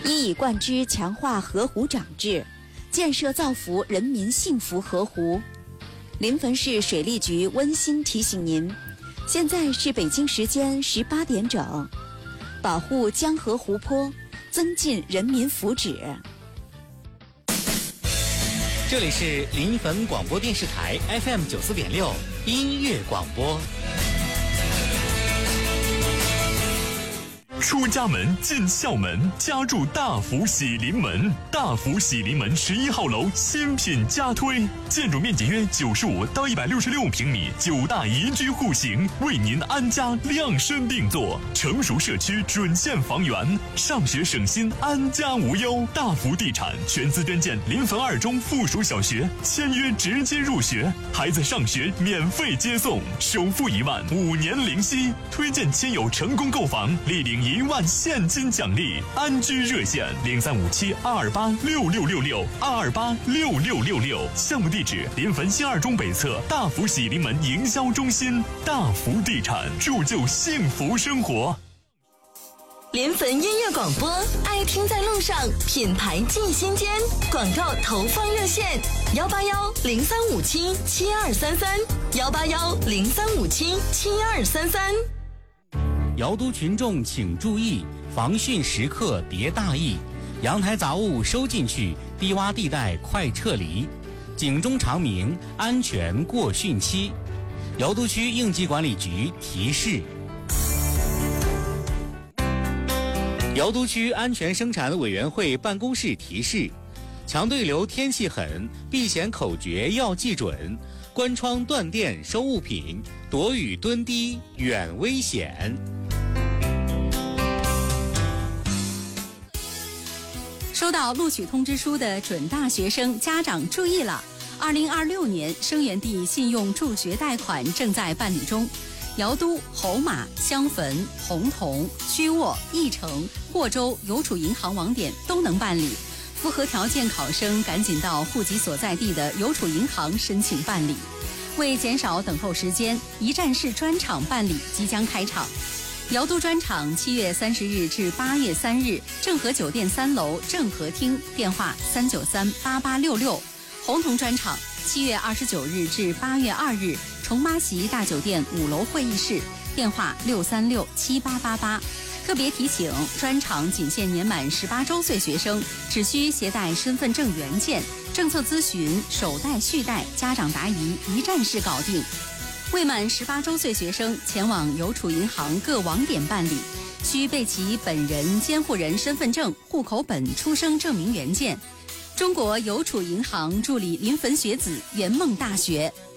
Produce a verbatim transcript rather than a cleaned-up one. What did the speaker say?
一以贯之强化河湖长治，建设造福人民幸福河湖。临汾市水利局温馨提醒您，现在是北京时间十八点整，保护江河湖泊，增进人民福祉。 这里是临汾广播电视台 F M 九四点六音乐广播。 出家门进校门，家住大福喜临门。大福喜临门十一号楼新品加推，建筑面积约九十五到一百六十六平米，九大宜居户型，为您安家量身定做。成熟社区准线房源，上学省心，安家无忧。大福地产全资捐建临汾二中附属小学，签约直接入学，孩子上学免费接送，首付一万，五年零息。推荐亲友成功购房，立领一万现金奖励。安居热线零三五七二二八六六六六二二八六六六六。项目地址临汾新二中北侧大福喜临门营销中心。大福地产，铸就幸福生活。 临汾音乐广播，爱听在路上，品牌进心间。广告投放热线：幺八幺零三五七七二三三，幺八幺零三五七七二三三。 瑶都群众请注意，防汛时刻别大意，阳台杂物收进去，低洼地带快撤离，警钟长鸣，安全过汛期。瑶都区应急管理局提示。瑶都区安全生产委员会办公室提示：强对流天气狠，避险口诀要记准，关窗断电收物品，躲雨蹲低远危险。 收到录取通知书的准大学生家长注意了，二零二六年生源地信用助学贷款正在办理中。瑶都、侯马、襄汾、洪洞、曲沃、义城、霍州邮储银行网点都能办理，符合条件考生赶紧到户籍所在地的邮储银行申请办理。为减少等候时间，一站式专场办理即将开场。瑶都专场七月三十日至八月三日，正和酒店三楼正和厅，电话三九三八八六六。洪洞专场七月二十九日至八月二日，重妈席大酒店五楼会议室，电话六三六七八八八。特别提醒，专场仅限年满十八周岁学生，只需携带身份证原件，政策咨询、首贷续贷、家长答疑一站式搞定。未满十八周岁学生前往邮储银行各网点办理，需备齐本人监护人身份证、户口本、出生证明原件。中国邮储银行助理临汾学子圆梦大学。